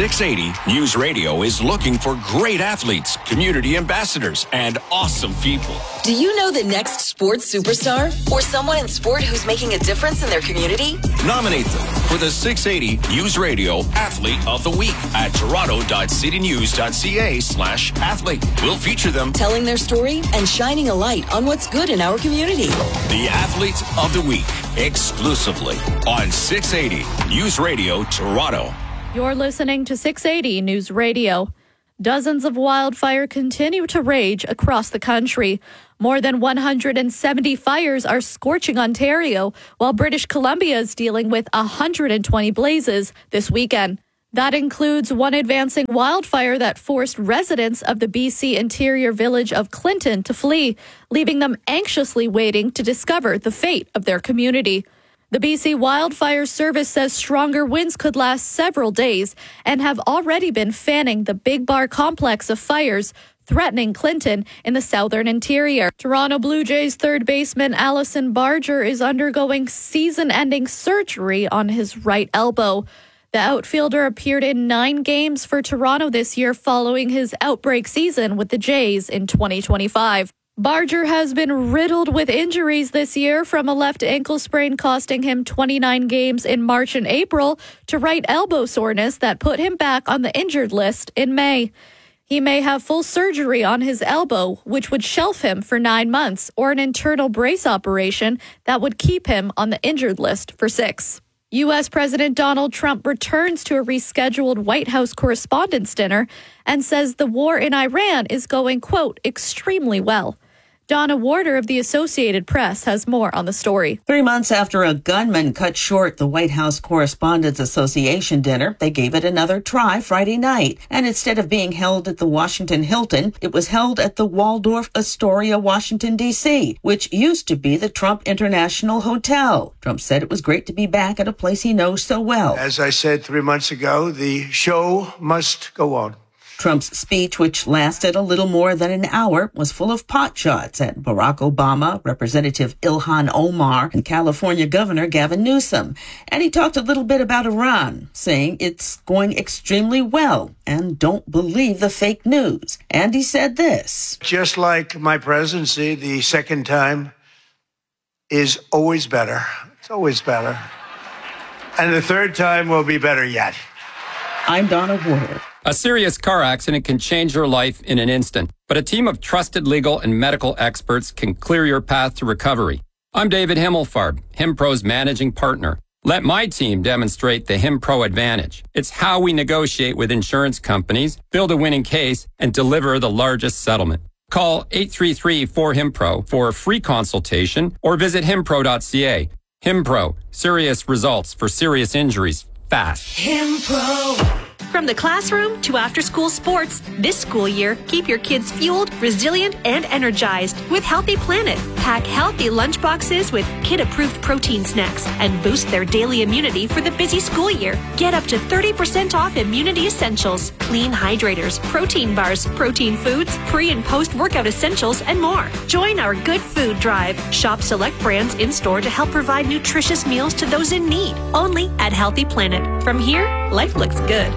680 News Radio is looking for great athletes, community ambassadors, and awesome people. Do you know the next sports superstar? Or someone in sport who's making a difference in their community? Nominate them for the 680 News Radio Athlete of the Week at toronto.citynews.ca/athlete. We'll feature them telling their story and shining a light on what's good in our community. The Athlete of the Week, exclusively on 680 News Radio Toronto. You're listening to 680 News Radio. Dozens of wildfire continue to rage across the country. More than 170 fires are scorching Ontario, while British Columbia is dealing with 120 blazes this weekend. That includes one advancing wildfire that forced residents of the BC interior village of Clinton to flee, leaving them anxiously waiting to discover the fate of their community. The BC Wildfire Service says stronger winds could last several days and have already been fanning the Big Bar complex of fires, threatening Clinton in the southern interior. Toronto Blue Jays third baseman Allison Barger is undergoing season-ending surgery on his right elbow. The outfielder appeared in 9 games for Toronto this year following his outbreak season with the Jays in 2025. Barger has been riddled with injuries this year, from a left ankle sprain costing him 29 games in March and April to right elbow soreness that put him back on the injured list in May. He may have full surgery on his elbow, which would shelf him for 9 months, or an internal brace operation that would keep him on the injured list for 6. U.S. President Donald Trump returns to a rescheduled White House Correspondents' Dinner and says the war in Iran is going, quote, extremely well. Donna Warder of the Associated Press has more on the story. 3 months after a gunman cut short the White House Correspondents Association dinner, they gave it another try Friday night. And instead of being held at the Washington Hilton, it was held at the Waldorf Astoria, Washington, D.C., which used to be the Trump International Hotel. Trump said it was great to be back at a place he knows so well. As I said 3 months ago, the show must go on. Trump's speech, which lasted a little more than an hour, was full of pot shots at Barack Obama, Representative Ilhan Omar, and California Governor Gavin Newsom. And he talked a little bit about Iran, saying it's going extremely well and don't believe the fake news. And he said this. Just like my presidency, the second time is always better. It's always better. And the third time will be better yet. I'm Donna Warder. A serious car accident can change your life in an instant, but a team of trusted legal and medical experts can clear your path to recovery. I'm David Himmelfarb, HimPro's managing partner. Let my team demonstrate the HimPro advantage. It's how we negotiate with insurance companies, build a winning case, and deliver the largest settlement. Call 833-4HIMPRO for a free consultation or visit himpro.ca. HimPro, serious results for serious injuries fast. HimPro. From the classroom to after-school sports, this school year, keep your kids fueled, resilient, and energized with Healthy Planet. Pack healthy lunchboxes with kid-approved protein snacks and boost their daily immunity for the busy school year. Get up to 30% off immunity essentials, clean hydrators, protein bars, protein foods, pre- and post-workout essentials, and more. Join our Good Food Drive. Shop select brands in-store to help provide nutritious meals to those in need. Only at Healthy Planet. From here, life looks good.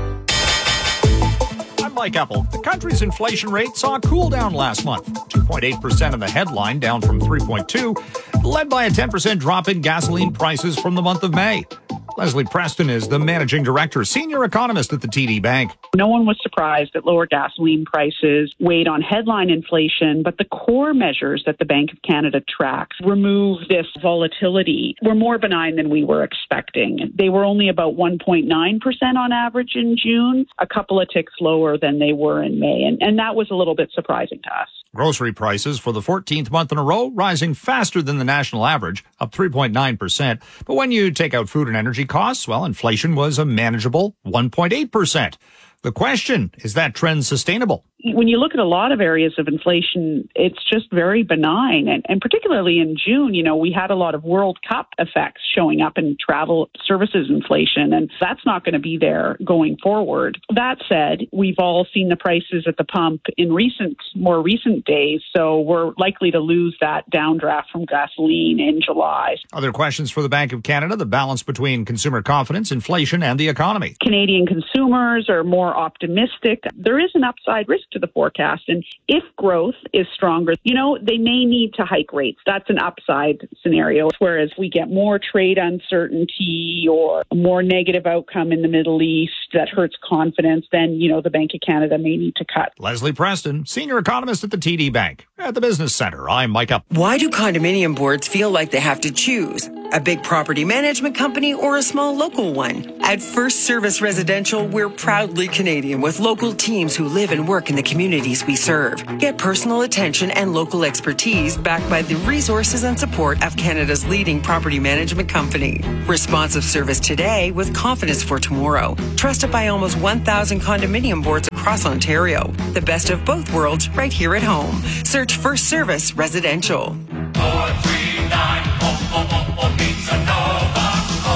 Like Apple, the country's inflation rate saw a cool down last month. 2.8% in the headline, down from 3.2%, led by a 10% drop in gasoline prices from the month of May. Leslie Preston is the managing director, senior economist at the TD Bank. No one was surprised that lower gasoline prices weighed on headline inflation, but the core measures that the Bank of Canada tracks remove this volatility were more benign than we were expecting. They were only about 1.9% on average in June, a couple of ticks lower than they were in May, and that was a little bit surprising to us. Grocery prices for the 14th month in a row rising faster than the national average, up 3.9%. But when you take out food and energy costs, well, inflation was a manageable 1.8%. The question, is that trend sustainable? when you look at a lot of areas of inflation, it's just very benign. And particularly in June, we had a lot of World Cup effects showing up in travel services inflation, and that's not going to be there going forward. That said, we've all seen the prices at the pump in more recent days, so we're likely to lose that downdraft from gasoline in July. Other questions for the Bank of Canada, the balance between consumer confidence, inflation, and the economy. Canadian consumers are more optimistic. There is an upside risk to the forecast, and if growth is stronger, they may need to hike rates. That's an upside scenario, whereas we get more trade uncertainty or a more negative outcome in the Middle East that hurts confidence, then, the Bank of Canada may need to cut. Leslie Preston, senior economist at the TD Bank. At the Business Center, I'm Mike Up. Why do condominium boards feel like they have to choose? A big property management company or a small local one? At First Service Residential, we're proudly Canadian with local teams who live and work in the communities we serve. Get personal attention and local expertise backed by the resources and support of Canada's leading property management company. Responsive service today with confidence for tomorrow. Trusted by almost 1,000 condominium boards across Ontario. The best of both worlds right here at home. Search First Service Residential. 439 Pizza Nova.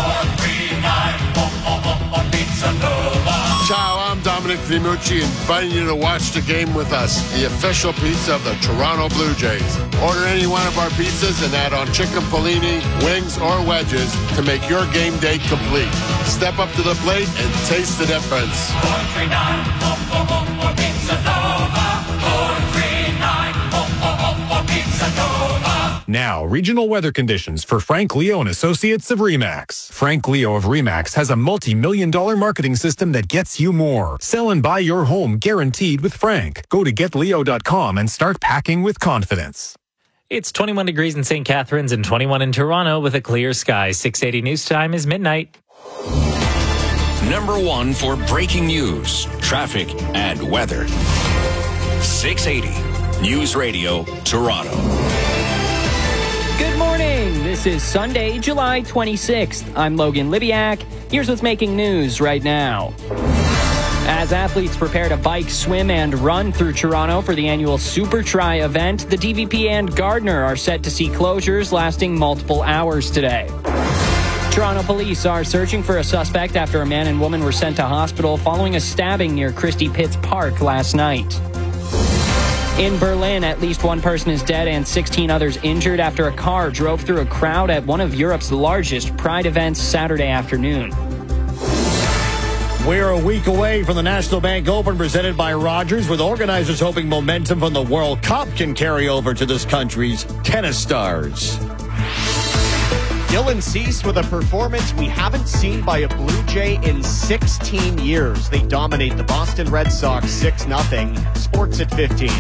439 Pizza Nova. Ciao, I'm Dominic Vimucci, inviting you to watch the game with us, the official pizza of the Toronto Blue Jays. Order any one of our pizzas and add on chicken polini, wings, or wedges to make your game day complete. Step up to the plate and taste the difference. 439 Pizza Nova. 439 Pizza Nova. Now, regional weather conditions for Frank Leo and Associates of RE/MAX. Frank Leo of RE/MAX has a multi-million-dollar marketing system that gets you more. Sell and buy your home guaranteed with Frank. Go to getleo.com and start packing with confidence. It's 21 degrees in St. Catharines and 21 in Toronto with a clear sky. 6:80 news time is midnight. Number one for breaking news, traffic, and weather. 680 News Radio, Toronto. Good morning. This is Sunday, July 26th. I'm Logan Libiak. Here's what's making news right now. As athletes prepare to bike, swim, and run through Toronto for the annual Super Tri event, the DVP and Gardiner are set to see closures lasting multiple hours today. Toronto police are searching for a suspect after a man and woman were sent to hospital following a stabbing near Christie Pitts Park last night. In Berlin, at least one person is dead and 16 others injured after a car drove through a crowd at one of Europe's largest Pride events Saturday afternoon. We're a week away from the National Bank Open presented by Rogers, with organizers hoping momentum from the World Cup can carry over to this country's tennis stars. Dylan Cease with a performance we haven't seen by a Blue Jay in 16 years. They dominate the Boston Red Sox 6-0. Sports at 15.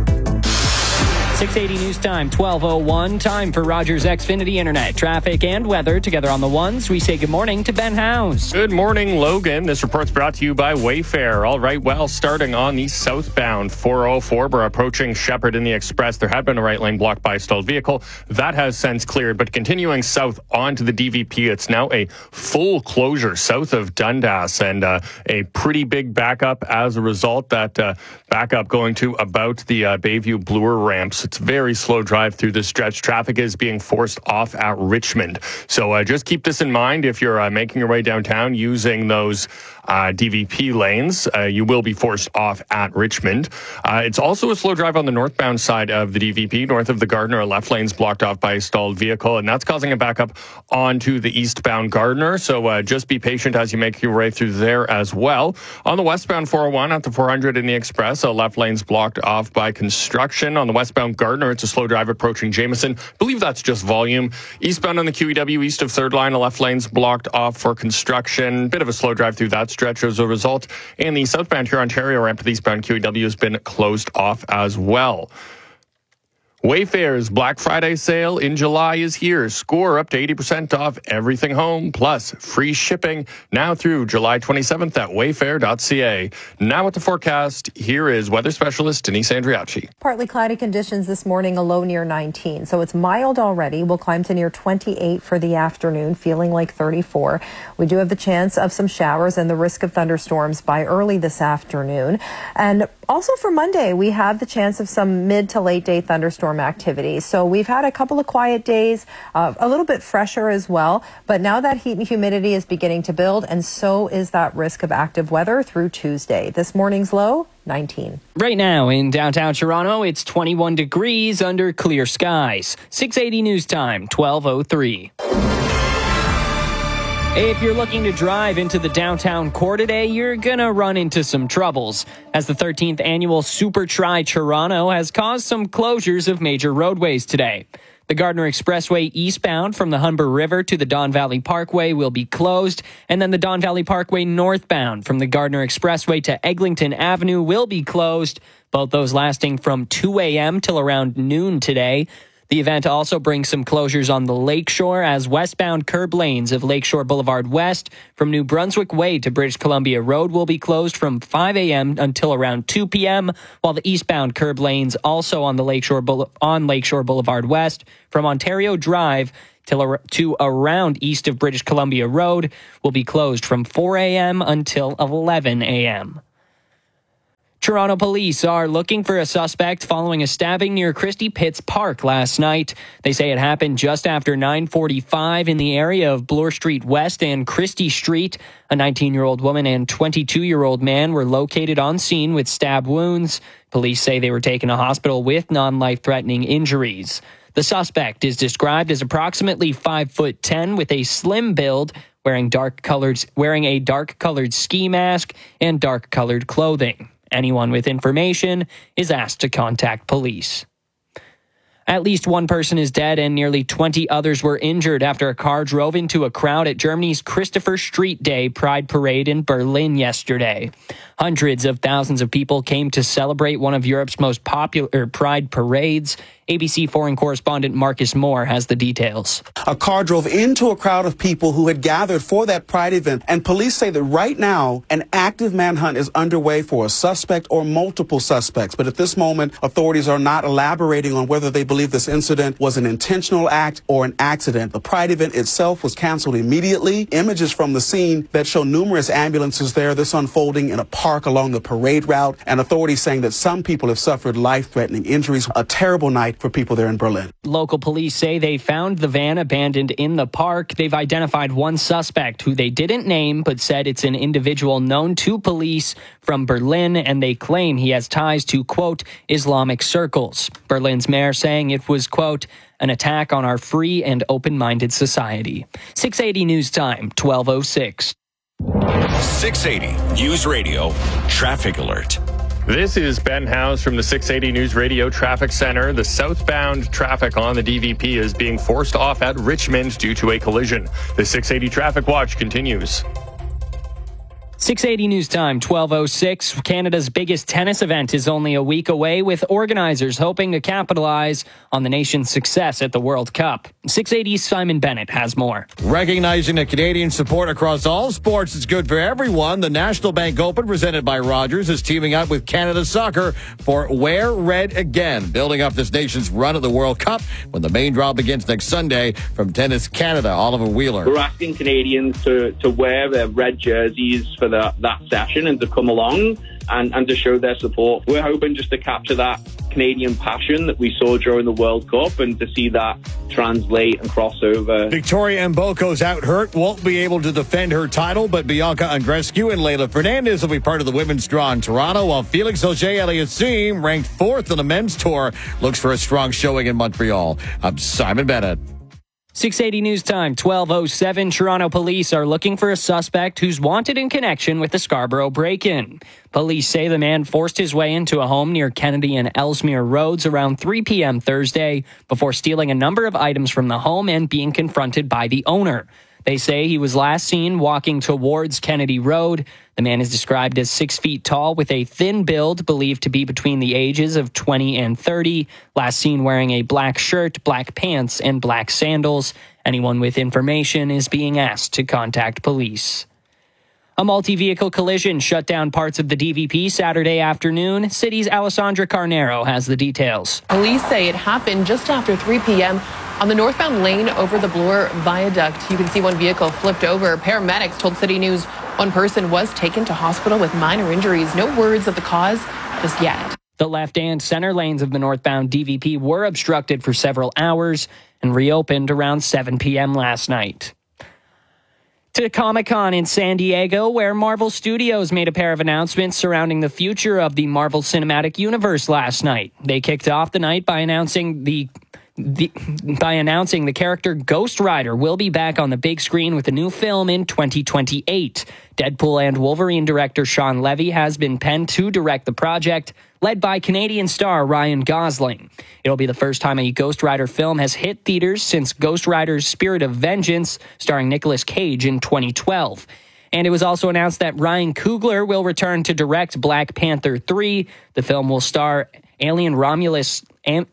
680 news time, 12:01. Time for Rogers Xfinity Internet. Traffic and weather together on the ones. We say good morning to Ben House. Good morning, Logan. This report's brought to you by Wayfair. All right, well, starting on the southbound 404, we're approaching Shepherd in the Express. There had been a right lane blocked by a stalled vehicle. That has since cleared, but continuing south onto the DVP, it's now a full closure south of Dundas and a pretty big backup as a result. That backup going to about the Bayview Bloor ramps. It's very slow drive through this stretch. Traffic is being forced off at Richmond. So just keep this in mind if you're making your way downtown using those DVP lanes. You will be forced off at Richmond. It's also a slow drive on the northbound side of the DVP. North of the Gardiner, left lane's blocked off by a stalled vehicle, and that's causing a backup onto the eastbound Gardiner. So just be patient as you make your way through there as well. On the westbound 401 at the 400 in the Express, left lane's blocked off by construction. On the westbound Gardiner, it's a slow drive approaching Jameson. I believe that's just volume. Eastbound on the QEW east of Third Line, a left lane's blocked off for construction. Bit of a slow drive through that stretch as a result. And the southbound Hurontario ramp to the eastbound QEW has been closed off as well. Wayfair's Black Friday sale in July is here. Score up to 80% off everything home, plus free shipping now through July 27th at wayfair.ca. Now with the forecast, here is weather specialist Denise Andriachi. Partly cloudy conditions this morning, a low near 19. So it's mild already. We'll climb to near 28 for the afternoon, feeling like 34. We do have the chance of some showers and the risk of thunderstorms by early this afternoon. And also for Monday, we have the chance of some mid to late day thunderstorm activity. So we've had a couple of quiet days, a little bit fresher as well. But now that heat and humidity is beginning to build, and so is that risk of active weather through Tuesday. This morning's low, 19. Right now in downtown Toronto, it's 21 degrees under clear skies. 680 News Time, 12:03. If you're looking to drive into the downtown core today, you're gonna run into some troubles, as the 13th annual Super Tri Toronto has caused some closures of major roadways today. The Gardiner Expressway eastbound from the Humber River to the Don Valley Parkway will be closed, and then the Don Valley Parkway northbound from the Gardiner Expressway to Eglinton Avenue will be closed, both those lasting from 2 a.m. till around noon today. The event also brings some closures on the Lakeshore, as westbound curb lanes of Lakeshore Boulevard West from New Brunswick Way to British Columbia Road will be closed from 5 a.m. until around 2 p.m., while the eastbound curb lanes also on the Lakeshore Boulevard West from Ontario Drive to around east of British Columbia Road will be closed from 4 a.m. until 11 a.m. Toronto police are looking for a suspect following a stabbing near Christie Pitts Park last night. They say it happened just after 9:45 in the area of Bloor Street West and Christie Street. A 19-year-old woman and 22-year-old man were located on scene with stab wounds. Police say they were taken to hospital with non-life-threatening injuries. The suspect is described as approximately 5'10" with a slim build, wearing a dark-colored ski mask and dark-colored clothing. Anyone with information is asked to contact police. At least one person is dead and nearly 20 others were injured after a car drove into a crowd at Germany's Christopher Street Day Pride Parade in Berlin yesterday. Hundreds of thousands of people came to celebrate one of Europe's most popular Pride parades. ABC foreign correspondent Marcus Moore has the details. A car drove into a crowd of people who had gathered for that Pride event, and police say that right now an active manhunt is underway for a suspect or multiple suspects. But at this moment, authorities are not elaborating on whether they believe this incident was an intentional act or an accident. The Pride event itself was canceled immediately. Images from the scene that show numerous ambulances there, this unfolding in a park along the parade route, and authorities saying that some people have suffered life-threatening injuries. A terrible night for people there in Berlin. Local police say they found the van abandoned in the park. They've identified one suspect who they didn't name, but said it's an individual known to police from Berlin, and they claim he has ties to, quote, Islamic circles. Berlin's mayor saying it was, quote, an attack on our free and open-minded society. 680 News Time, 12:06. 680 News Radio Traffic Alert. This is Ben House from the 680 News Radio Traffic Center. The southbound traffic on the DVP is being forced off at Richmond due to a collision. The 680 Traffic Watch continues. 680 News Time, 12:06. Canada's biggest tennis event is only a week away, with organizers hoping to capitalize on the nation's success at the World Cup. 680's Simon Bennett has more. Recognizing the Canadian support across all sports is good for everyone. The National Bank Open, presented by Rogers, is teaming up with Canada Soccer for Wear Red Again, building up this nation's run at the World Cup when the main draw begins next Sunday. From Tennis Canada, Oliver Wheeler. We're asking Canadians to wear their red jerseys for that session and to come along and to show their support. We're hoping just to capture that Canadian passion that we saw during the World Cup and to see that translate and cross over. Victoria Mboko's out hurt, won't be able to defend her title, but Bianca Andreescu and Leylah Fernandez will be part of the women's draw in Toronto, while Felix Auger-Aliassime, ranked 4th on the men's tour, looks for a strong showing in Montreal. I'm Simon Bennett. 680 News Time, 12:07. Toronto police are looking for a suspect who's wanted in connection with the Scarborough break-in. Police say the man forced his way into a home near Kennedy and Ellesmere Roads around 3 p.m. Thursday before stealing a number of items from the home and being confronted by the owner. They say he was last seen walking towards Kennedy Road. The man is described as 6 feet tall with a thin build, believed to be between the ages of 20 and 30. Last seen wearing a black shirt, black pants, and black sandals. Anyone with information is being asked to contact police. A multi-vehicle collision shut down parts of the DVP Saturday afternoon. City's Alessandra Carnero has the details. Police say it happened just after 3 p.m. on the northbound lane over the Bloor Viaduct. You can see one vehicle flipped over. Paramedics told City News one person was taken to hospital with minor injuries. No words of the cause just yet. The left and center lanes of the northbound DVP were obstructed for several hours and reopened around 7 p.m. last night. To Comic-Con in San Diego, where Marvel Studios made a pair of announcements surrounding the future of the Marvel Cinematic Universe last night. They kicked off the night by announcing the character Ghost Rider will be back on the big screen with a new film in 2028. Deadpool and Wolverine director Sean Levy has been penned to direct the project, led by Canadian star Ryan Gosling. It'll be the first time a Ghost Rider film has hit theaters since Ghost Rider's Spirit of Vengeance, starring Nicolas Cage in 2012. And it was also announced that Ryan Coogler will return to direct Black Panther 3. The film will star Alien Romulus's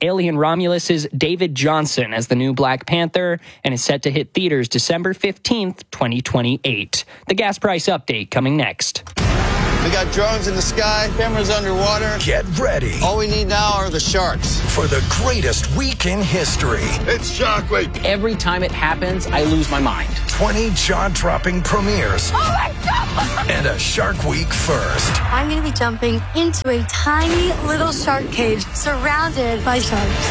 David Johnson as the new Black Panther and is set to hit theaters December 15th, 2028. The gas price update coming next. We got drones in the sky, cameras underwater. Get ready. All we need now are the sharks. For the greatest week in history. It's Shark Week. Every time it happens, I lose my mind. 20 jaw-dropping premieres. Oh my God! And a Shark Week first. I'm going to be jumping into a tiny little shark cage surrounded by sharks.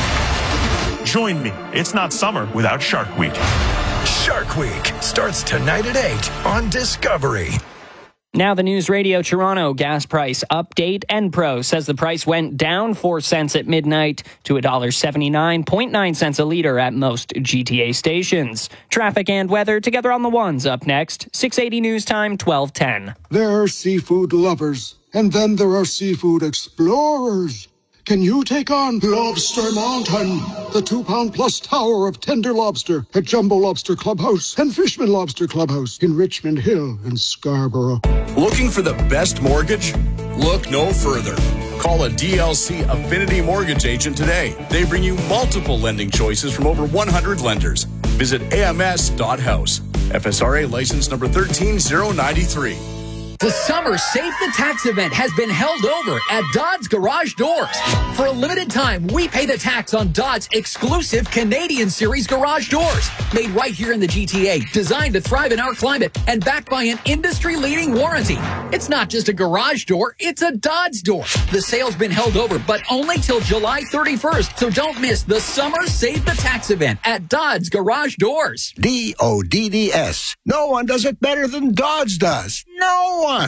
Join me. It's not summer without Shark Week. Shark Week starts tonight at 8 on Discovery. Now the News Radio Toronto gas price update. Enpro says the price went down 4 cents at midnight to $1.79.9 a liter at most GTA stations. Traffic and weather together on the ones up next. 680 News Time, 12:10. There are seafood lovers, and then there are seafood explorers. Can you take on Lobster Mountain, the 2-pound-plus tower of tender lobster at Jumbo Lobster Clubhouse and Fishman Lobster Clubhouse in Richmond Hill and Scarborough? Looking for the best mortgage? Look no further. Call a DLC Affinity Mortgage agent today. They bring you multiple lending choices from over 100 lenders. Visit ams.house. FSRA license number 13093. The Summer Save the Tax event has been held over at Dodds Garage Doors. For a limited time, we pay the tax on Dodds' exclusive Canadian Series garage doors. Made right here in the GTA, designed to thrive in our climate, and backed by an industry-leading warranty. It's not just a garage door, it's a Dodds door. The sale's been held over, but only till July 31st, so don't miss the Summer Save the Tax event at Dodds Garage Doors. DODDS. No one does it better than Dodds does. No one.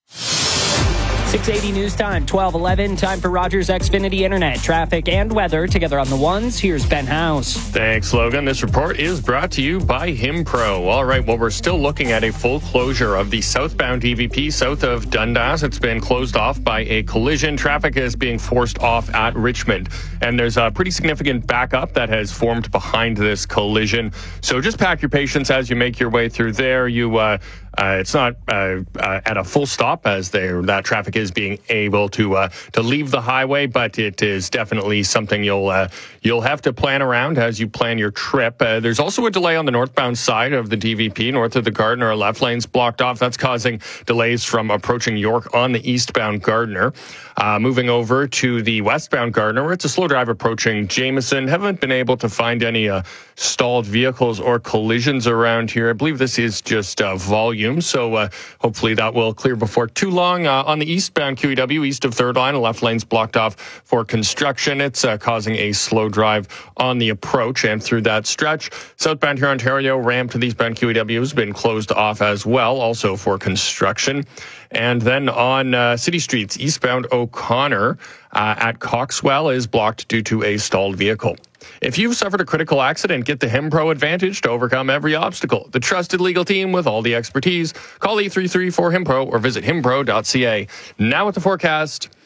680 News Time, 12:11. Time for Rogers Xfinity Internet. Traffic and weather together on the ones. Here's Ben House. Thanks, Logan. This report is brought to you by Himpro. All right, well, we're still looking at a full closure of the southbound DVP south of Dundas. It's been closed off by a collision. Traffic is being forced off at Richmond. And there's a pretty significant backup that has formed behind this collision. So just pack your patience as you make your way through there. It's not at a full stop as that traffic is being able to leave the highway, but it is definitely something you'll have to plan around as you plan your trip. There's also a delay on the northbound side of the DVP, north of the Gardiner. Left lane's blocked off. That's causing delays from approaching York on the eastbound Gardiner. Moving over to the westbound Gardiner, it's a slow drive approaching Jameson. Haven't been able to find any stalled vehicles or collisions around here. I believe this is just volume, so hopefully that will clear before too long. On the eastbound QEW, east of Third Line, the left lane's blocked off for construction. It's causing a slow drive on the approach and through that stretch. Southbound here, Ontario, ramp to the eastbound QEW has been closed off as well, also for construction. And then on city streets, eastbound O'Connor at Coxwell is blocked due to a stalled vehicle. If you've suffered a critical accident, get the Himpro Advantage to overcome every obstacle. The trusted legal team with all the expertise. Call 833-4HIMPRO or visit himpro.ca. Now with the forecast,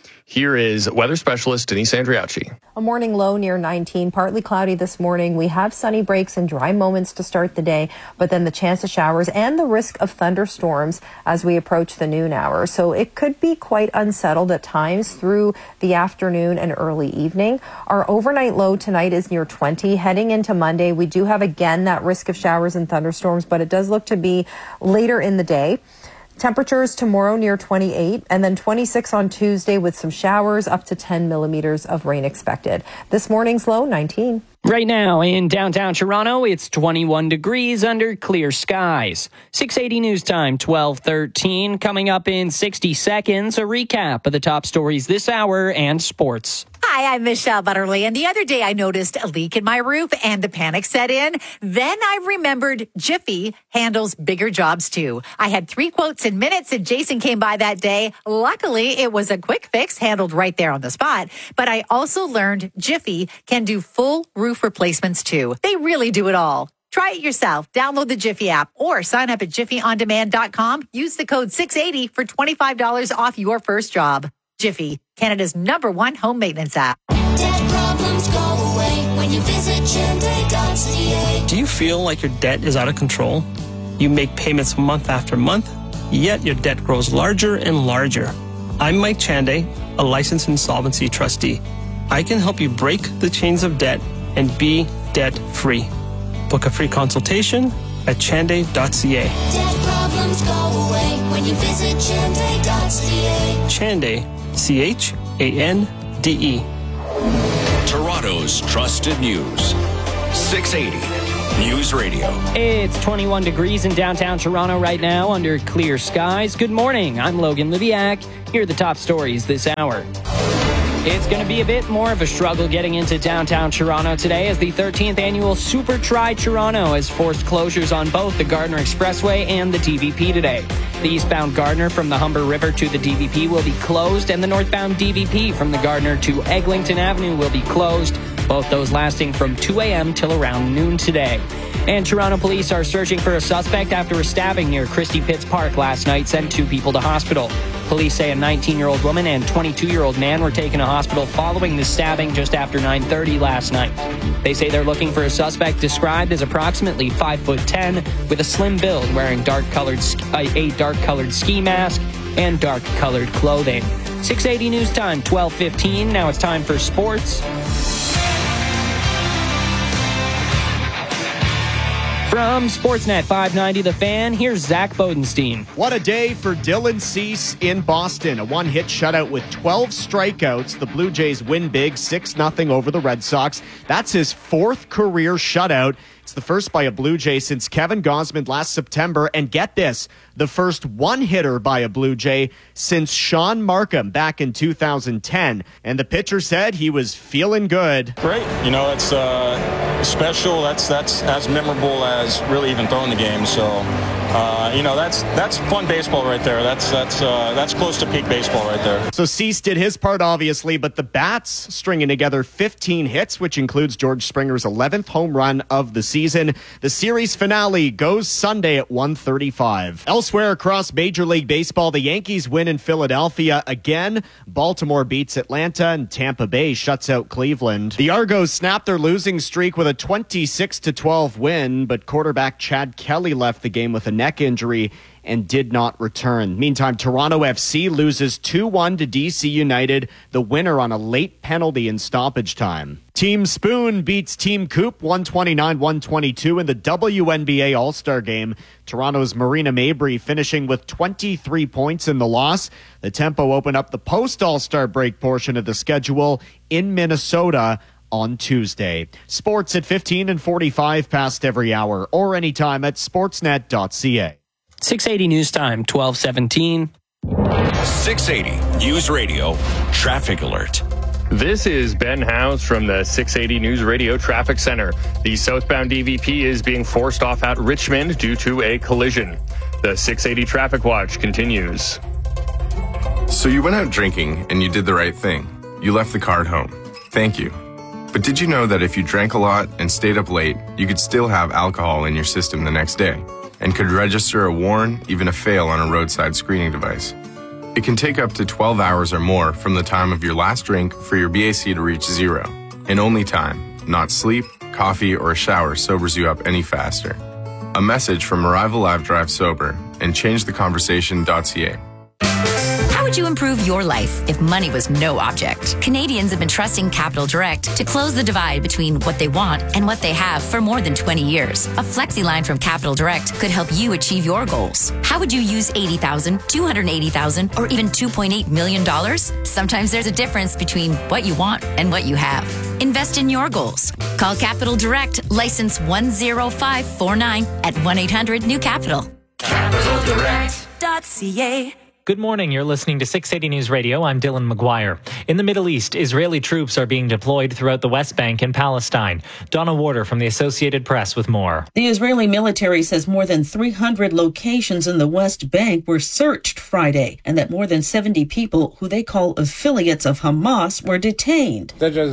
Here is weather specialist Denise Andriacci. A morning low near 19, partly cloudy this morning. We have sunny breaks and dry moments to start the day, but then the chance of showers and the risk of thunderstorms as we approach the noon hour. So it could be quite unsettled at times through the afternoon and early evening. Our overnight low tonight is near 20. Heading into Monday, we do have again that risk of showers and thunderstorms, but it does look to be later in the day. Temperatures tomorrow near 28 and then 26 on Tuesday with some showers, up to 10 millimeters of rain expected. This morning's low 19. Right now in downtown Toronto, it's 21 degrees under clear skies. 680 News Time, 12:13. Coming up in 60 seconds, a recap of the top stories this hour and sports. Hi, I'm Michelle Butterly, and the other day I noticed a leak in my roof and the panic set in. Then I remembered Jiffy handles bigger jobs too. I had 3 quotes in minutes and Jason came by that day. Luckily, it was a quick fix handled right there on the spot. But I also learned Jiffy can do full roof replacements too. They really do it all. Try it yourself. Download the Jiffy app or sign up at jiffyondemand.com. Use the code 680 for $25 off your first job. Jiffy, Canada's #1 home maintenance app. Debt problems go away when you visit Chande.ca. Do you feel like your debt is out of control? You make payments month after month, yet your debt grows larger and larger. I'm Mike Chande, a licensed insolvency trustee. I can help you break the chains of debt and be debt-free. Book a free consultation at Chande.ca. Debt problems go away when you visit Chande.ca. Chande, Chande. Toronto's trusted news. 680 News Radio. It's 21 degrees in downtown Toronto right now under clear skies. Good morning. I'm Logan Liviak. Here are the top stories this hour. It's going to be a bit more of a struggle getting into downtown Toronto today as the 13th annual Super Tri Toronto has forced closures on both the Gardiner Expressway and the DVP today. The eastbound Gardiner from the Humber River to the DVP will be closed, and the northbound DVP from the Gardiner to Eglinton Avenue will be closed, both those lasting from 2 a.m. till around noon today. And Toronto police are searching for a suspect after a stabbing near Christie Pitts Park last night sent 2 people to hospital. Police say a 19-year-old woman and 22-year-old man were taken to hospital following the stabbing just after 9:30 last night. They say they're looking for a suspect described as approximately 5'10", with a slim build, wearing a dark-colored ski mask and dark-colored clothing. 680 News Time, 12:15. Now it's time for sports. From Sportsnet 590 The Fan, here's Zach Bodenstein. What a day for Dylan Cease in Boston. A one-hit shutout with 12 strikeouts. The Blue Jays win big 6-0 over the Red Sox. That's his 4th career shutout. It's the first by a Blue Jay since Kevin Gausman last September. And get this, the first one-hitter by a Blue Jay since Sean Markham back in 2010. And the pitcher said he was feeling good. Great. You know, it's special. That's as memorable as really even throwing the game. So, you know, that's fun baseball right there. That's close to peak baseball right there. So Cease did his part, obviously, but the Bats stringing together 15 hits, which includes George Springer's 11th home run of the season. The series finale goes Sunday at 1:35. Elsewhere across Major League Baseball, the Yankees win in Philadelphia again. Baltimore beats Atlanta, and Tampa Bay shuts out Cleveland. The Argos snapped their losing streak with a 26-12 win, but quarterback Chad Kelly left the game with a neck injury and did not return. Meantime, Toronto FC loses 2-1 to DC United, the winner on a late penalty in stoppage time. Team Spoon beats Team Coop 129-122 in the WNBA All-Star Game. Toronto's Marina Mabry finishing with 23 points in the loss. The Tempo open up the post-All-Star break portion of the schedule in Minnesota on Tuesday. Sports at 15 and 45 past every hour or anytime at sportsnet.ca. 680 News Time, 12:17. 680 News Radio Traffic Alert. This is Ben Howes from the 680 News Radio Traffic Center. The southbound DVP is being forced off at Richmond due to a collision. The 680 Traffic Watch continues. So you went out drinking and you did the right thing. You left the car at home. Thank you. But did you know that if you drank a lot and stayed up late, you could still have alcohol in your system the next day and could register a warn, even a fail on a roadside screening device? It can take up to 12 hours or more from the time of your last drink for your BAC to reach zero. And only time, not sleep, coffee, or a shower sobers you up any faster. A message from Arrival Live Drive Sober and ChangeTheConversation.ca. How would you improve your life if money was no object? Canadians have been trusting Capital Direct to close the divide between what they want and what they have for more than 20 years. A flexi line from Capital Direct could help you achieve your goals. How would you use $80,000, $280,000, or even $2.8 million? Sometimes there's a difference between what you want and what you have. Invest in your goals. Call Capital Direct, license 10549 at 1-800-NEW-CAPITAL. CapitalDirect.ca. Good morning. You're listening to 680 News Radio. I'm Dylan McGuire. In the Middle East, Israeli troops are being deployed throughout the West Bank and Palestine. Donna Warder from the Associated Press with more. The Israeli military says more than 300 locations in the West Bank were searched Friday, and that more than 70 people who they call affiliates of Hamas were detained.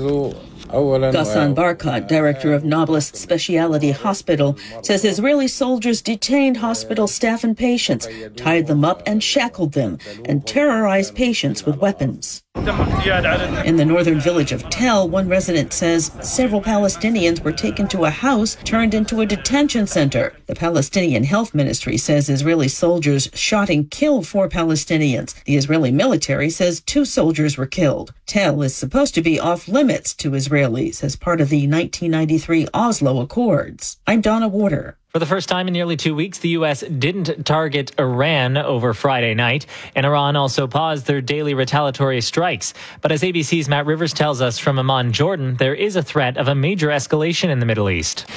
Ghassan Barkat, director of Nablus Specialty Hospital, says Israeli soldiers detained hospital staff and patients, tied them up and shackled them, and terrorized patients with weapons. In the northern village of Tel, one resident says several Palestinians were taken to a house turned into a detention center. The Palestinian Health Ministry says Israeli soldiers shot and killed 4 Palestinians. The Israeli military says 2 soldiers were killed. Tel is supposed to be off limits to Israelis as part of the 1993 Oslo Accords. I'm Donna Warder. For the first time in nearly 2 weeks, the U.S. didn't target Iran over Friday night, and Iran also paused their daily retaliatory strikes. But as ABC's Matt Rivers tells us from Amman, Jordan, there is a threat of a major escalation in the Middle East.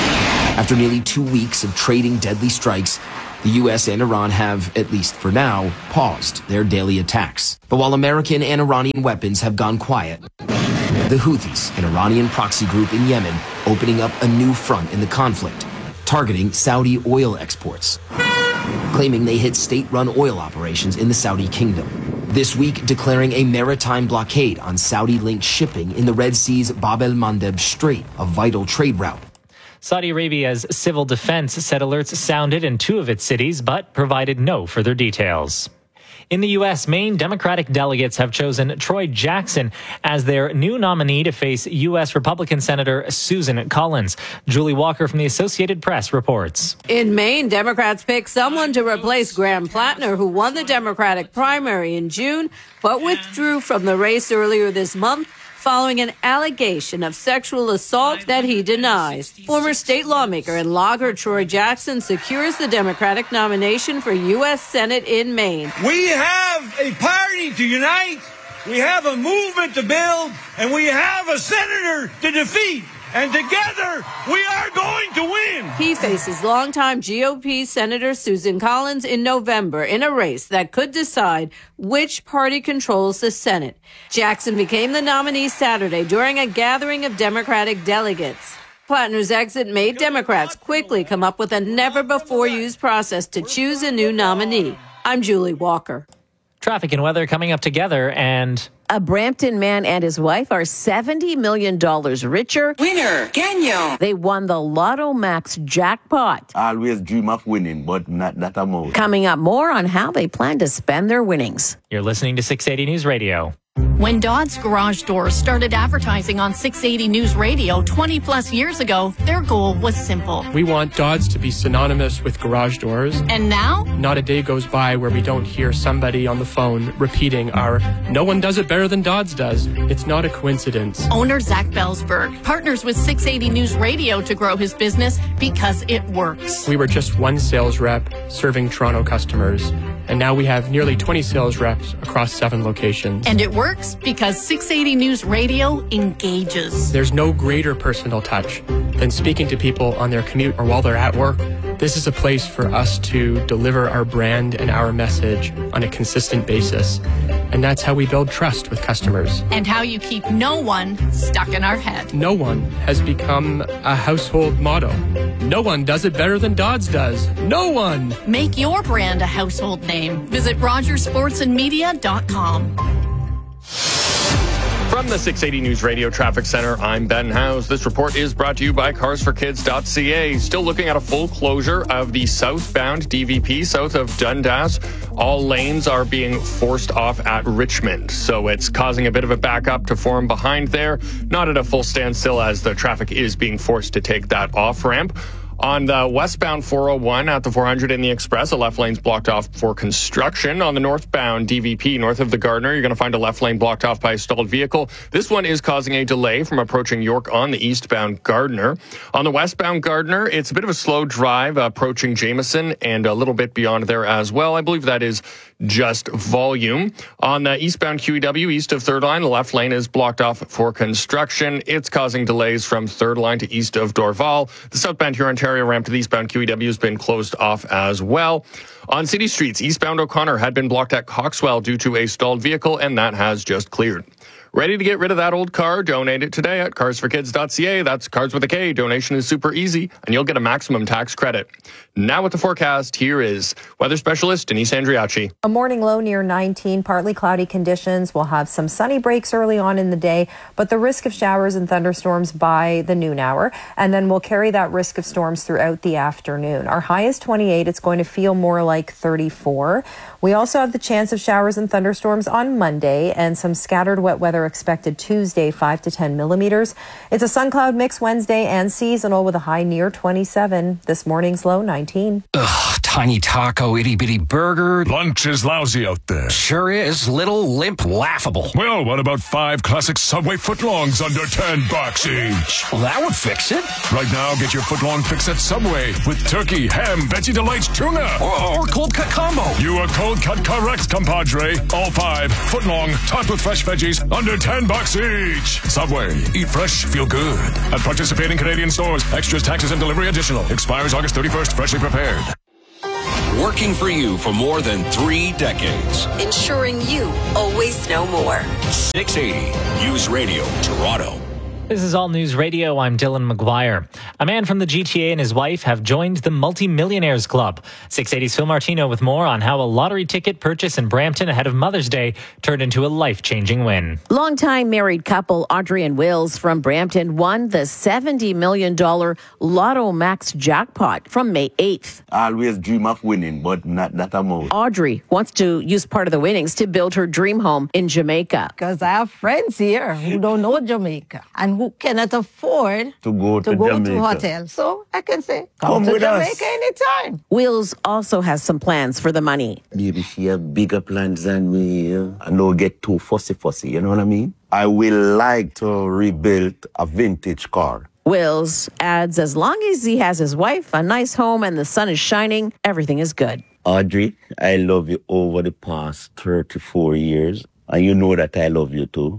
After nearly 2 weeks of trading deadly strikes, the U.S. and Iran have, at least for now, paused their daily attacks. But while American and Iranian weapons have gone quiet, the Houthis, an Iranian proxy group in Yemen, opening up a new front in the conflict, targeting Saudi oil exports, claiming they hit state-run oil operations in the Saudi kingdom. This week, declaring a maritime blockade on Saudi-linked shipping in the Red Sea's Bab el-Mandeb Strait, a vital trade route. Saudi Arabia's civil defense said alerts sounded in 2 of its cities, but provided no further details. In the U.S., Maine Democratic delegates have chosen Troy Jackson as their new nominee to face U.S. Republican Senator Susan Collins. Julie Walker from the Associated Press reports. In Maine, Democrats picked someone to replace Graham Plattner, who won the Democratic primary in June, but withdrew from the race earlier this month following an allegation of sexual assault that he denies. Former state lawmaker and logger Troy Jackson secures the Democratic nomination for U.S. Senate in Maine. We have a party to unite, we have a movement to build, and we have a senator to defeat. And together, we are going to win. He faces longtime GOP Senator Susan Collins in November in a race that could decide which party controls the Senate. Jackson became the nominee Saturday during a gathering of Democratic delegates. Plattner's exit made Democrats quickly come up with a never-before-used process to choose a new nominee. I'm Julie Walker. Traffic and weather coming up together, and a Brampton man and his wife are $70 million richer. Winner, Gagnon. They won the Lotto Max jackpot. I always dream of winning, but not that amount. Coming up, more on how they plan to spend their winnings. You're listening to 680 News Radio. When Dodds Garage Doors started advertising on 680 News Radio 20 plus years ago, their goal was simple. We want Dodds to be synonymous with garage doors. And now? Not a day goes by where we don't hear somebody on the phone repeating our "no one does it better than Dodds does." It's not a coincidence. Owner Zach Bellsberg partners with 680 News Radio to grow his business because it works. We were just one sales rep serving Toronto customers, and now we have nearly 20 sales reps across 7 locations. And it works because 680 News Radio engages. There's no greater personal touch than speaking to people on their commute or while they're at work. This is a place for us to deliver our brand and our message on a consistent basis. And that's how we build trust with customers. And how you keep no one stuck in our head. No one has become a household motto. No one does it better than Dodds does. No one. Make your brand a household name. Visit RogersSportsandMedia.com. From the 680 News Radio Traffic Center, I'm Ben Howes. This report is brought to you by CarsForKids.ca. Still looking at a full closure of the southbound DVP south of Dundas All lanes are being forced off at Richmond, so it's causing a bit of a backup to form behind there. Not at a full standstill as the traffic is being forced to take that off-ramp. On the westbound 401 at the 400 in the Express, a left lane's blocked off for construction. On the northbound DVP north of the Gardiner, you're going to find a left lane blocked off by a stalled vehicle. This one is causing a delay from approaching York on the eastbound Gardiner. On the westbound Gardiner, it's a bit of a slow drive approaching Jameson and a little bit beyond there as well. I believe that is just volume. On the eastbound QEW, east of Third Line, the left lane is blocked off for construction. It's causing delays from Third Line to east of Dorval. The southbound Huron-Ontario ramp to the eastbound QEW has been closed off as well. On city streets, eastbound O'Connor had been blocked at Coxwell due to a stalled vehicle, and that has just cleared. Ready to get rid of that old car? Donate it today at carsforkids.ca. That's Cars with a K. Donation is super easy, and you'll get a maximum tax credit. Now with the forecast, here is weather specialist Denise Andriachi. A morning low near 19, partly cloudy conditions. We'll have some sunny breaks early on in the day, but the risk of showers and thunderstorms by the noon hour. And then we'll carry that risk of storms throughout the afternoon. Our high is 28. It's going to feel more like 34. We also have the chance of showers and thunderstorms on Monday and some scattered wet weather expected Tuesday, 5 to 10 millimeters. It's a sun cloud mix Wednesday and seasonal with a high near 27. This morning's low 19. Ugh, tiny taco, itty bitty burger. Lunch is lousy out there. Sure is. Little, limp, laughable. Well, what about 5 classic Subway footlongs under $10 each? Well, that would fix it. Right now, get your footlong fix at Subway with turkey, ham, Veggie Delights, tuna. Or cold cut combo. You are cold cut correct, compadre. All 5 footlong, topped with fresh veggies, under $10 each. Subway. Eat fresh, feel good. At participating Canadian stores. Extras, taxes, and delivery additional. Expires August 31st. Freshly prepared. Working for you for more than 3 decades. Ensuring you always know more. 680 News Radio, Toronto. This is All News Radio. I'm Dylan McGuire. A man from the GTA and his wife have joined the Multi-Millionaires Club. 680's Phil Martino with more on how a lottery ticket purchase in Brampton ahead of Mother's Day turned into a life-changing win. Longtime married couple Audrey and Wills from Brampton won the $70 million Lotto Max jackpot from May 8th. I always dream of winning, but not that amount. Audrey wants to use part of the winnings to build her dream home in Jamaica. Because I have friends here who don't know Jamaica and who cannot afford to go to hotel. So I can say, come to Jamaica anytime. Wills also has some plans for the money. Maybe she have bigger plans than me. I don't get too fussy, you know what I mean? I will like to rebuild a vintage car. Wills adds as long as he has his wife, a nice home, and the sun is shining, everything is good. Audrey, I love you over the past 34 years. And you know that I love you too.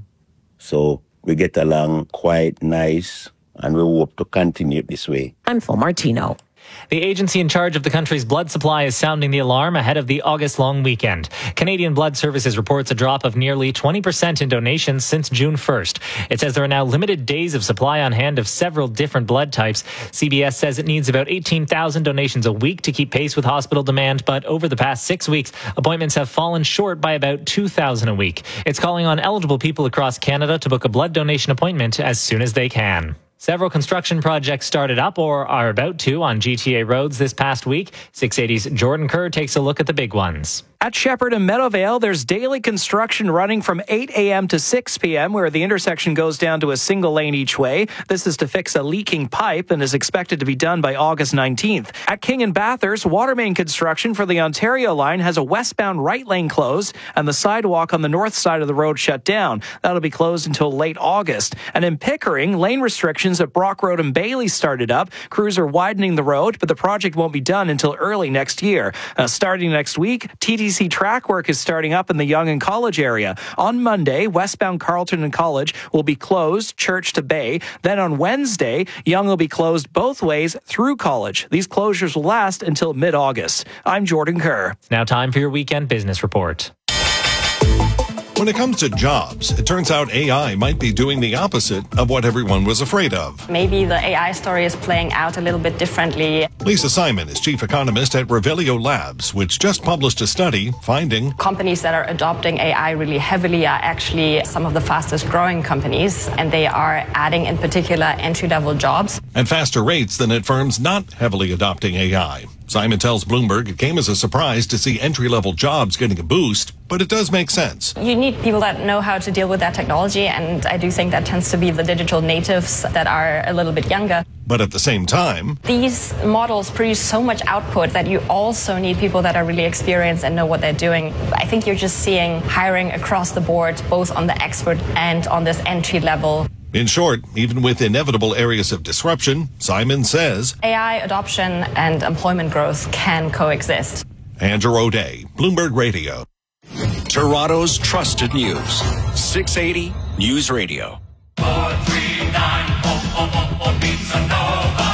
So we get along quite nice, and we hope to continue this way. I'm Phil Martino. The agency in charge of the country's blood supply is sounding the alarm ahead of the August long weekend. Canadian Blood Services reports a drop of nearly 20% in donations since June 1st. It says there are now limited days of supply on hand of several different blood types. CBS says it needs about 18,000 donations a week to keep pace with hospital demand, but over the past 6 weeks, appointments have fallen short by about 2,000 a week. It's calling on eligible people across Canada to book a blood donation appointment as soon as they can. Several construction projects started up or are about to on GTA roads this past week. 680's Jordan Kerr takes a look at the big ones. At Shepherd and Meadowvale, there's daily construction running from 8 a.m. to 6 p.m., where the intersection goes down to a single lane each way. This is to fix a leaking pipe and is expected to be done by August 19th. At King and Bathurst, water main construction for the Ontario line has a westbound right lane closed and the sidewalk on the north side of the road shut down. That'll be closed until late August. And in Pickering, lane restrictions at Brock Road and Bailey started up. Crews are widening the road, but the project won't be done until early next year. Starting next week, TTC track work is starting up in the Yonge and College area. On Monday, westbound Carleton and College will be closed, Church to Bay. Then on Wednesday, Yonge will be closed both ways through College. These closures will last until mid-August. I'm Jordan Kerr. Now time for your weekend business report. When it comes to jobs, it turns out AI might be doing the opposite of what everyone was afraid of. Maybe the AI story is playing out a little bit differently. Lisa Simon is chief economist at Revelio Labs, which just published a study finding companies that are adopting AI really heavily are actually some of the fastest growing companies, and they are adding in particular entry-level jobs. At faster rates than at firms not heavily adopting AI. Simon tells Bloomberg it came as a surprise to see entry-level jobs getting a boost, but it does make sense. You need people that know how to deal with that technology, and I do think that tends to be the digital natives that are a little bit younger. But at the same time, these models produce so much output that you also need people that are really experienced and know what they're doing. I think you're just seeing hiring across the board, both on the expert and on this entry level. In short, even with inevitable areas of disruption, Simon says AI adoption and employment growth can coexist. Andrew O'Day, Bloomberg Radio. Toronto's trusted news. 680 News Radio. 439 Pizza Nova.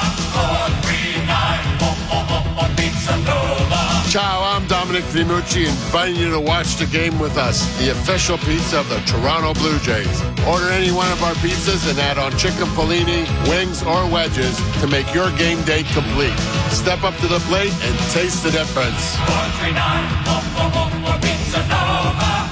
439 Pizza Nova. Ciao, I'm Dominic Vimucci, inviting you to watch the game with us, the official pizza of the Toronto Blue Jays. Order any one of our pizzas and add on chicken polini, wings, or wedges to make your game day complete. Step up to the plate and taste the difference. 439 Pizza Nova.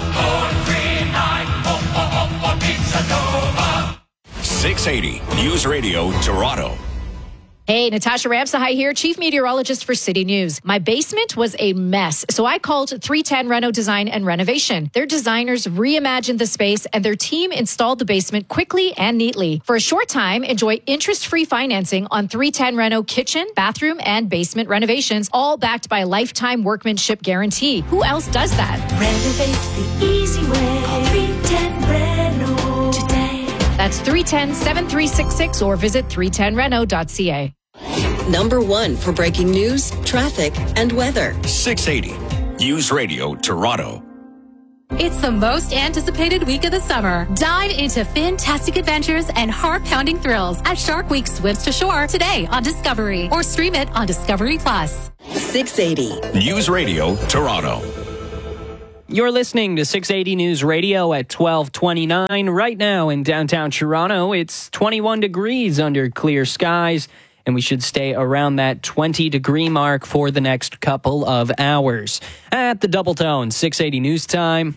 439 Pizza Nova. 680 News Radio Toronto. Hey, Natasha Ramsahai here, Chief Meteorologist for City News. My basement was a mess, so I called 310 Reno Design and Renovation. Their designers reimagined the space, and their team installed the basement quickly and neatly. For a short time, enjoy interest-free financing on 310 Reno kitchen, bathroom, and basement renovations, all backed by a lifetime workmanship guarantee. Who else does that? Renovate the easy way. Call 310 Reno today. That's 310-7366 or visit 310reno.ca. Number one for breaking news, traffic, and weather. 680 News Radio Toronto. It's the most anticipated week of the summer. Dive into fantastic adventures and heart-pounding thrills at Shark Week Swims to Shore today on Discovery, or stream it on Discovery Plus. 680 News Radio Toronto. You're listening to 680 News Radio at 12:29. Right now in downtown Toronto, it's 21 degrees under clear skies, and we should stay around that 20-degree mark for the next couple of hours. At the Double Tone, 680 News Time,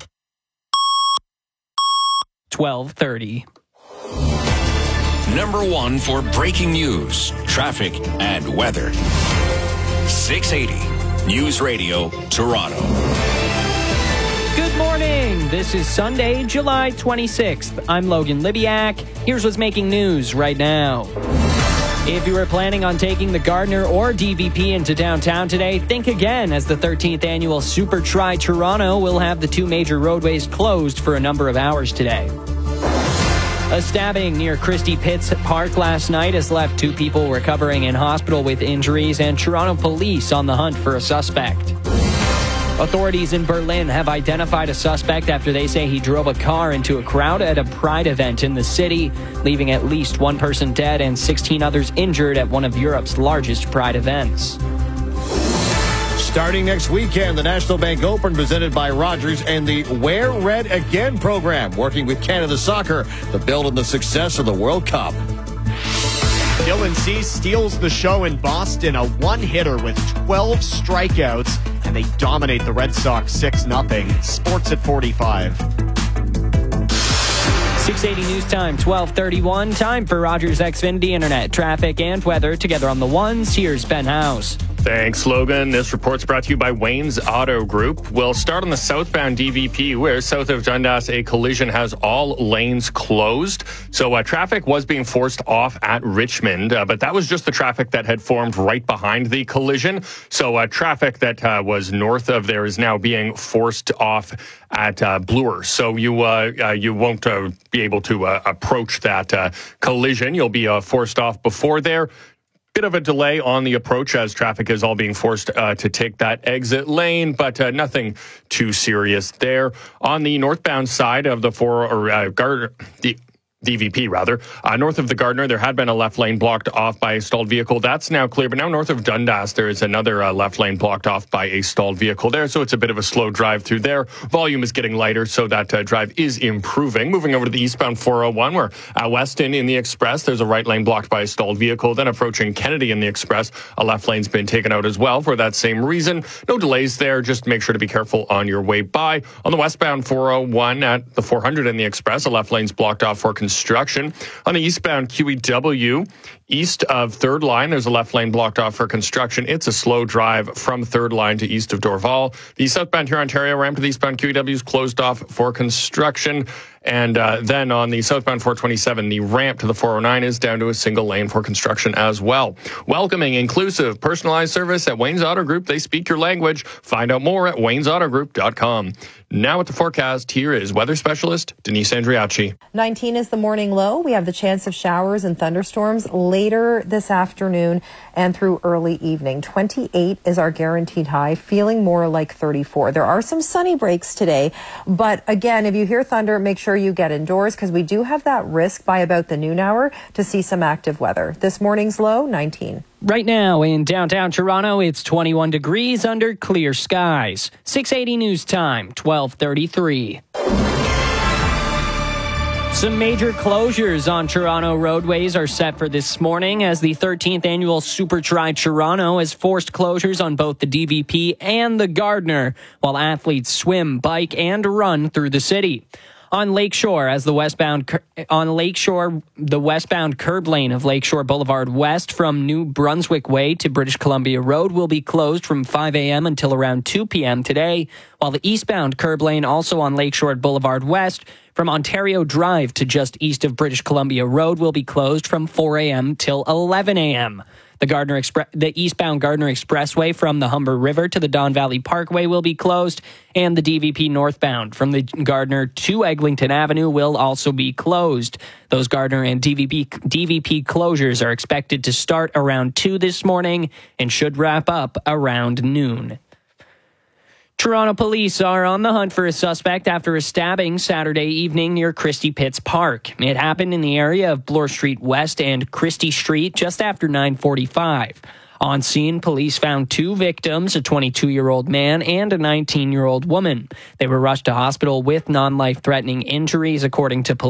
12:30. Number one for breaking news, traffic, and weather. 680 News Radio Toronto. Good morning. This is Sunday, July 26th. I'm Logan Libiak. Here's what's making news right now. If you were planning on taking the Gardiner or DVP into downtown today, think again, as the 13th annual Super Tri Toronto will have the two major roadways closed for a number of hours today. A stabbing near Christie Pitts Park last night has left two people recovering in hospital with injuries, and Toronto police on the hunt for a suspect. Authorities in Berlin have identified a suspect after they say he drove a car into a crowd at a Pride event in the city, leaving at least one person dead and 16 others injured at one of Europe's largest Pride events. Starting next weekend, the National Bank Open presented by Rogers and the Wear Red Again program, working with Canada Soccer to build on the success of the World Cup. Dylan Cease steals the show in Boston, a one-hitter with 12 strikeouts, and they dominate the Red Sox 6-0. Sports at 45. 680 News Time, 12:31. Time for Rogers Xfinity Internet, traffic, and weather together on the ones. Here's Ben House. Thanks, Logan. This report's brought to you by Wayne's Auto Group. We'll start on the southbound DVP, where south of Dundas, a collision has all lanes closed. So traffic was being forced off at Richmond, but that was just the traffic that had formed right behind the collision. So traffic that was north of there is now being forced off at Bloor. So you won't be able to approach that collision. You'll be forced off before there. Bit of a delay on the approach as traffic is all being forced to take that exit lane, but nothing too serious there. On the northbound side of the DVP, north of the Gardiner, there had been a left lane blocked off by a stalled vehicle. That's now clear, but now north of Dundas, there is another left lane blocked off by a stalled vehicle there, so it's a bit of a slow drive through there. Volume is getting lighter, so that drive is improving. Moving over to the eastbound 401, where at Weston in the Express, there's a right lane blocked by a stalled vehicle. Then approaching Kennedy in the Express, a left lane's been taken out as well for that same reason. No delays there, just make sure to be careful on your way by. On the westbound 401 at the 400 in the Express, a left lane's blocked off for construction. On the eastbound QEW East of Third Line, there's a left lane blocked off for construction. It's a slow drive from Third Line to east of Dorval. The southbound Huron-Ontario ramp to the eastbound QEW is closed off for construction. And then on the southbound 427, the ramp to the 409 is down to a single lane for construction as well. Welcoming, inclusive, personalized service at Wayne's Auto Group. They speak your language. Find out more at waynesautogroup.com. Now with the forecast, here is weather specialist Denise Andriachi. 19 is the morning low. We have the chance of showers and thunderstorms later this afternoon and through early evening. 28 is our guaranteed high, feeling more like 34. There are some sunny breaks today, but again, if you hear thunder, make sure you get indoors because we do have that risk by about the noon hour to see some active weather. This morning's low, 19. Right now in downtown Toronto, it's 21 degrees under clear skies. 680 news time, 12:33. Some major closures on Toronto roadways are set for this morning as the 13th annual Super Tri Toronto has forced closures on both the DVP and the Gardiner, while athletes swim, bike, and run through the city. On Lakeshore, the westbound curb lane of Lakeshore Boulevard West from New Brunswick Way to British Columbia Road will be closed from 5 a.m. until around 2 p.m. today, while the eastbound curb lane also on Lakeshore Boulevard West from Ontario Drive to just east of British Columbia Road will be closed from 4 a.m. till 11 a.m. The eastbound Gardiner Expressway from the Humber River to the Don Valley Parkway will be closed, and the DVP northbound from the Gardiner to Eglinton Avenue will also be closed. Those Gardiner and DVP closures are expected to start around 2 this morning and should wrap up around noon. Toronto police are on the hunt for a suspect after a stabbing Saturday evening near Christie Pitts Park. It happened in the area of Bloor Street West and Christie Street just after 9:45. On scene, police found 2 victims, a 22-year-old man and a 19-year-old woman. They were rushed to hospital with non-life-threatening injuries, according to police.